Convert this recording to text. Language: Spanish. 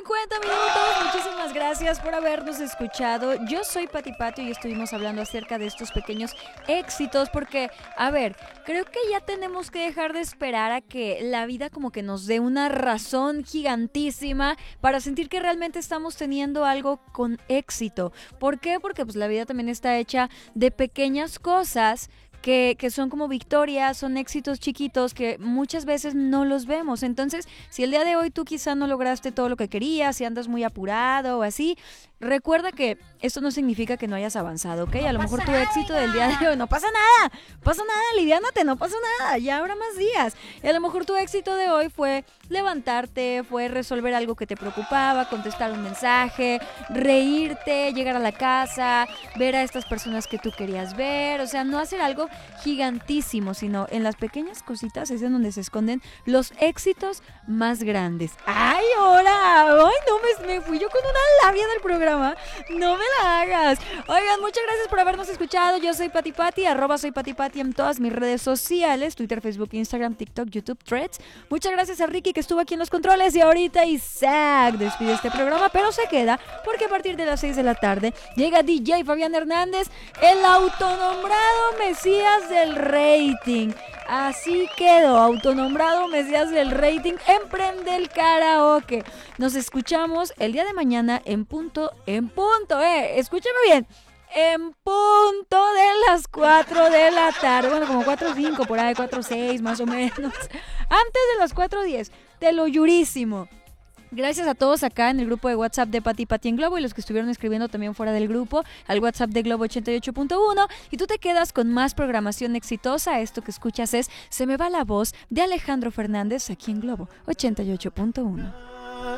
50 minutos. Muchísimas gracias por habernos escuchado. Yo soy Pati Patio y estuvimos hablando acerca de estos pequeños éxitos porque, a ver, creo que ya tenemos que dejar de esperar a que la vida como que nos dé una razón gigantísima para sentir que realmente estamos teniendo algo con éxito. ¿Por qué? Porque pues la vida también está hecha de pequeñas cosas que son como victorias, son éxitos chiquitos que muchas veces no los vemos. Entonces, si el día de hoy tú quizá no lograste todo lo que querías, si andas muy apurado o así, recuerda que esto no significa que no hayas avanzado, ¿ok? A lo mejor tu éxito del día de hoy, no pasa nada, aliviánate, no pasa nada, ya habrá más días. Y a lo mejor tu éxito de hoy fue levantarte, fue resolver algo que te preocupaba, contestar un mensaje, reírte, llegar a la casa, ver a estas personas que tú querías ver, o sea, no hacer algo gigantísimo, sino en las pequeñas cositas es en donde se esconden los éxitos más grandes. ¡Ay, ahora! ¡Ay, no! Me fui yo con una labia del programa. ¡No me la hagas! Oigan, muchas gracias por habernos escuchado. Yo soy Pati Pati, @soy Pati Pati en todas mis redes sociales, Twitter, Facebook, Instagram, TikTok, YouTube, Threads. Muchas gracias a Ricky que estuvo aquí en los controles y ahorita Isaac despide este programa, pero se queda porque a partir de las 6 de la tarde llega DJ Fabián Hernández, el autonombrado Mesías del rating. Así quedó, autonombrado Mesías del rating, emprende el karaoke. Nos escuchamos el día de mañana en punto, escúchame bien, en punto de las 4 de la tarde, bueno, como 4:05, por ahí, 4:06 más o menos, antes de las 4:10, te lo jurísimo. Gracias a todos acá en el grupo de WhatsApp de Pati Pati en Globo y los que estuvieron escribiendo también fuera del grupo al WhatsApp de Globo 88.1, y tú te quedas con más programación exitosa. Esto que escuchas es Se me va la voz de Alejandro Fernández aquí en Globo 88.1.